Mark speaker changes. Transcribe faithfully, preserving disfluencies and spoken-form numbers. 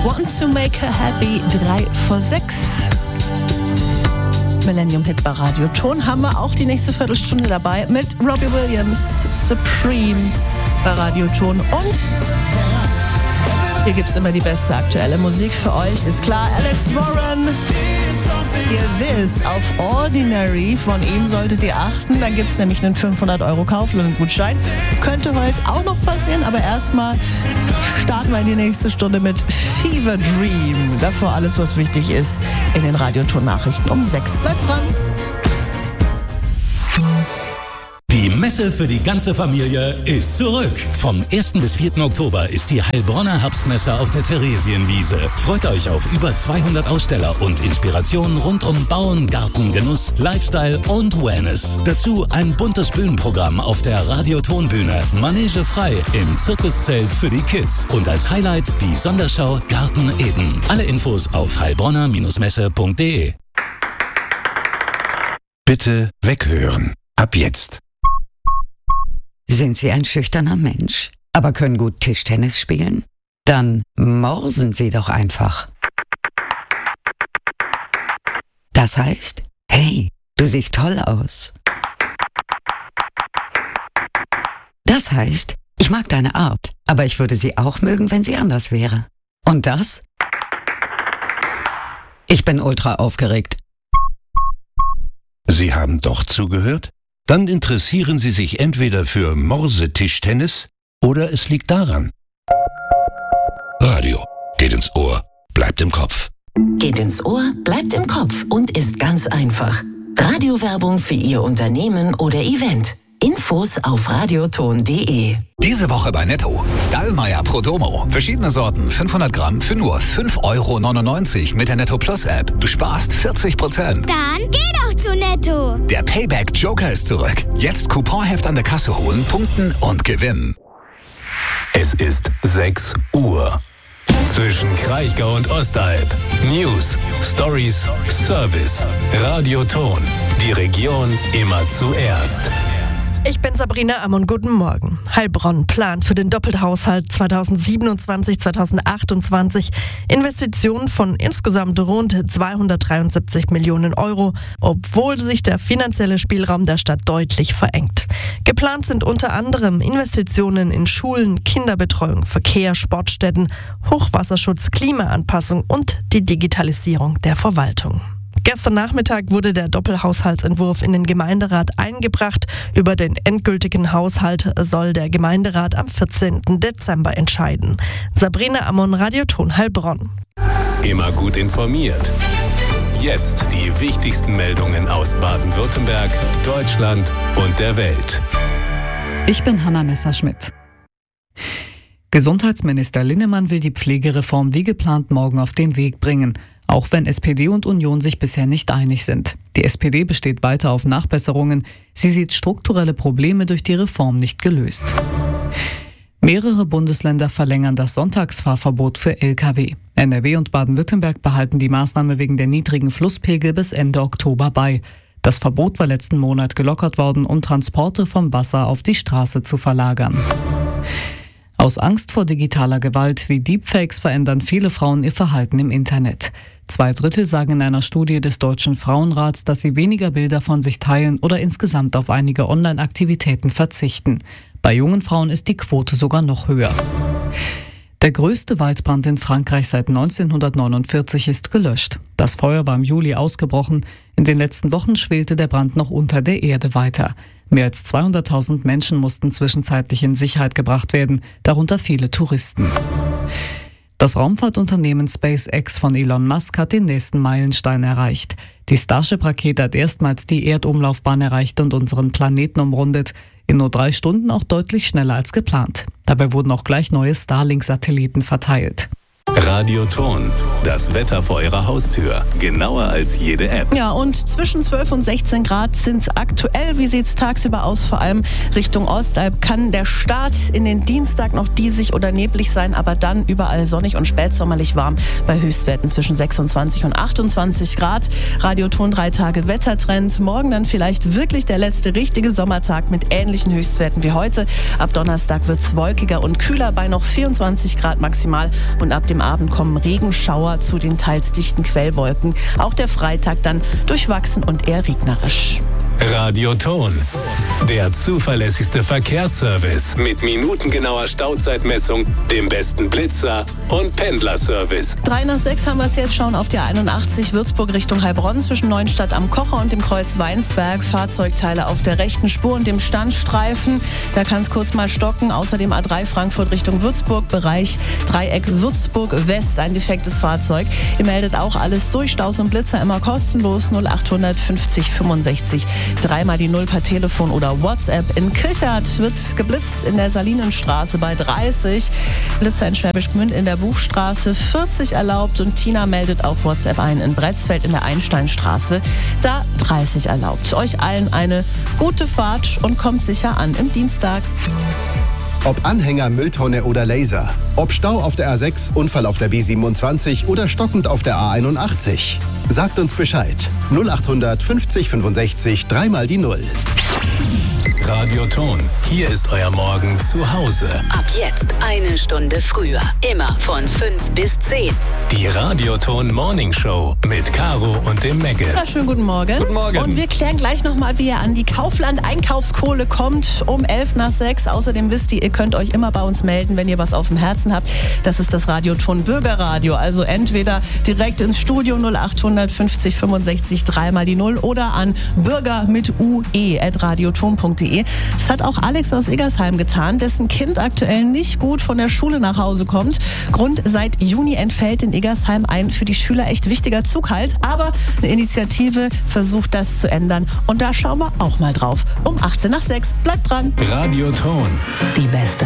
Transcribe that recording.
Speaker 1: Want to Make Her Happy, drei vor sechs. Millennium Hit bei Radio Ton haben wir auch die nächste Viertelstunde dabei mit Robbie Williams, Supreme bei Radio Ton. Und hier gibt es immer die beste aktuelle Musik für euch. Ist klar, Alex Warren. Ihr wisst, auf Ordinary von ihm solltet ihr achten. Dann gibt es nämlich einen fünfhundert Euro Kaufland-Gutschein. Könnte heute auch noch passieren, aber erstmal starten wir in die nächste Stunde mit Fever Dream. Davor alles, was wichtig ist, in den Radioton-Nachrichten um sechs. Bleibt dran.
Speaker 2: Die Messe für die ganze Familie ist zurück. Vom ersten bis vierten Oktober ist die Heilbronner Herbstmesse auf der Theresienwiese. Freut euch auf über zweihundert Aussteller und Inspirationen rund um Bauen, Garten, Genuss, Lifestyle und Wellness. Dazu ein buntes Bühnenprogramm auf der Radiotonbühne, Manege frei im Zirkuszelt für die Kids. Und als Highlight die Sonderschau Garten Eden. Alle Infos auf heilbronner Messe punkt de.
Speaker 3: Bitte weghören. Ab jetzt.
Speaker 4: Sind Sie ein schüchterner Mensch, aber können gut Tischtennis spielen? Dann morsen Sie doch einfach. Das heißt, hey, du siehst toll aus. Das heißt, ich mag deine Art, aber ich würde sie auch mögen, wenn sie anders wäre. Und das? Ich bin ultra aufgeregt.
Speaker 3: Sie haben doch zugehört? Dann interessieren Sie sich entweder für Morsetischtennis oder es liegt daran. Radio geht ins Ohr, bleibt im Kopf.
Speaker 5: Geht ins Ohr, bleibt im Kopf und ist ganz einfach. Radiowerbung für Ihr Unternehmen oder Event. Infos auf radioton punkt de.
Speaker 6: Diese Woche bei Netto. Dallmayr Prodomo. Verschiedene Sorten, fünfhundert Gramm für nur fünf Euro neunundneunzig mit der Netto Plus App. Du sparst vierzig Prozent.
Speaker 7: Dann geh doch zu Netto.
Speaker 6: Der Payback Joker ist zurück. Jetzt Couponheft an der Kasse holen, punkten und gewinnen.
Speaker 2: Es ist sechs Uhr. Zwischen Kraichgau und Ostalb. News, Stories, Service. Radio Ton. Die Region immer zuerst.
Speaker 1: Ich bin Sabrina Ammon, guten Morgen. Heilbronn plant für den Doppelhaushalt zweitausendsiebenundzwanzig zweitausendachtundzwanzig Investitionen von insgesamt rund zweihundertdreiundsiebzig Millionen Euro, obwohl sich der finanzielle Spielraum der Stadt deutlich verengt. Geplant sind unter anderem Investitionen in Schulen, Kinderbetreuung, Verkehr, Sportstätten, Hochwasserschutz, Klimaanpassung und die Digitalisierung der Verwaltung. Gestern Nachmittag wurde der Doppelhaushaltsentwurf in den Gemeinderat eingebracht. Über den endgültigen Haushalt soll der Gemeinderat am vierzehnten Dezember entscheiden. Sabrina Ammon, Radio Ton Heilbronn.
Speaker 2: Immer gut informiert. Jetzt die wichtigsten Meldungen aus Baden-Württemberg, Deutschland und der Welt.
Speaker 8: Ich bin Hanna Messerschmidt. Gesundheitsminister Linnemann will die Pflegereform wie geplant morgen auf den Weg bringen. Auch wenn S P D und Union sich bisher nicht einig sind. Die S P D besteht weiter auf Nachbesserungen. Sie sieht strukturelle Probleme durch die Reform nicht gelöst. Mehrere Bundesländer verlängern das Sonntagsfahrverbot für L K W. N R W und Baden-Württemberg behalten die Maßnahme wegen der niedrigen Flusspegel bis Ende Oktober bei. Das Verbot war letzten Monat gelockert worden, um Transporte vom Wasser auf die Straße zu verlagern. Aus Angst vor digitaler Gewalt wie Deepfakes verändern viele Frauen ihr Verhalten im Internet. Zwei Drittel sagen in einer Studie des Deutschen Frauenrats, dass sie weniger Bilder von sich teilen oder insgesamt auf einige Online-Aktivitäten verzichten. Bei jungen Frauen ist die Quote sogar noch höher. Der größte Waldbrand in Frankreich seit neunzehnhundertneunundvierzig ist gelöscht. Das Feuer war im Juli ausgebrochen. In den letzten Wochen schwelte der Brand noch unter der Erde weiter. Mehr als zweihunderttausend Menschen mussten zwischenzeitlich in Sicherheit gebracht werden, darunter viele Touristen. Das Raumfahrtunternehmen SpaceX von Elon Musk hat den nächsten Meilenstein erreicht. Die Starship-Rakete hat erstmals die Erdumlaufbahn erreicht und unseren Planeten umrundet. In nur drei Stunden auch deutlich schneller als geplant. Dabei wurden auch gleich neue Starlink-Satelliten verteilt.
Speaker 2: Radio Ton, das Wetter vor Ihrer Haustür. Genauer als jede App.
Speaker 1: Ja, und zwischen zwölf und sechzehn Grad sind es aktuell. Wie sieht es tagsüber aus? Vor allem Richtung Ostalb kann der Start in den Dienstag noch diesig oder neblig sein, aber dann überall sonnig und spätsommerlich warm bei Höchstwerten zwischen sechsundzwanzig und achtundzwanzig Grad. Radio Ton, drei Tage Wettertrend. Morgen dann vielleicht wirklich der letzte richtige Sommertag mit ähnlichen Höchstwerten wie heute. Ab Donnerstag wird es wolkiger und kühler bei noch vierundzwanzig Grad maximal und ab dem Abend
Speaker 9: Abend kommen Regenschauer zu den teils dichten Quellwolken. Auch der Freitag dann durchwachsen und eher regnerisch.
Speaker 2: Radioton, der zuverlässigste Verkehrsservice mit minutengenauer Stauzeitmessung, dem besten Blitzer und Pendlerservice.
Speaker 9: Drei nach sechs haben wir es jetzt, schauen auf die einundachtzig Würzburg Richtung Heilbronn zwischen Neuenstadt am Kocher und dem Kreuz Weinsberg. Fahrzeugteile auf der rechten Spur und dem Standstreifen. Da kann es kurz mal stocken. Außerdem A drei Frankfurt Richtung Würzburg, Bereich Dreieck Würzburg West, ein defektes Fahrzeug. Ihr meldet auch alles durch, Staus und Blitzer immer kostenlos. null acht fünfzig fünfundsechzig dreimal die Null per Telefon oder WhatsApp. In Kirchert wird geblitzt in der Salinenstraße bei dreißig. Blitzer in Schwäbisch Gmünd in der Buchstraße vierzig erlaubt. Und Tina meldet auf WhatsApp ein in Bretzfeld in der Einsteinstraße. Da dreißig erlaubt. Euch allen eine gute Fahrt und kommt sicher an im Dienstag.
Speaker 10: Ob Anhänger, Mülltonne oder Laser. Ob Stau auf der A sechs, Unfall auf der B siebenundzwanzig oder stockend auf der A einundachtzig. Sagt uns Bescheid. null acht fünfzig fünfundsechzig dreimal die Null.
Speaker 2: Radioton, hier ist euer Morgen zu Hause.
Speaker 11: Ab jetzt eine Stunde früher. Immer von fünf bis zehn.
Speaker 2: Die Radioton Morning Show mit Caro und dem Meggis.
Speaker 9: Ja, schönen guten Morgen.
Speaker 2: Guten Morgen.
Speaker 9: Und wir klären gleich nochmal, wie ihr an die Kaufland-Einkaufskohle kommt. Um elf nach sechs. Außerdem wisst ihr, ihr könnt euch immer bei uns melden, wenn ihr was auf dem Herzen habt. Das ist das Radioton Bürgerradio. Also entweder direkt ins Studio null acht fünfzig fünfundsechzig dreimal die Null oder an bürger mit ue at radioton punkt de. Das hat auch Alex aus Iggersheim getan, dessen Kind aktuell nicht gut von der Schule nach Hause kommt. Grund: seit Juni entfällt in Iggersheim ein für die Schüler echt wichtiger Zughalt. Aber eine Initiative versucht das zu ändern. Und da schauen wir auch mal drauf. Um achtzehn nach sechs. Bleibt dran.
Speaker 2: Radioton.
Speaker 5: Die beste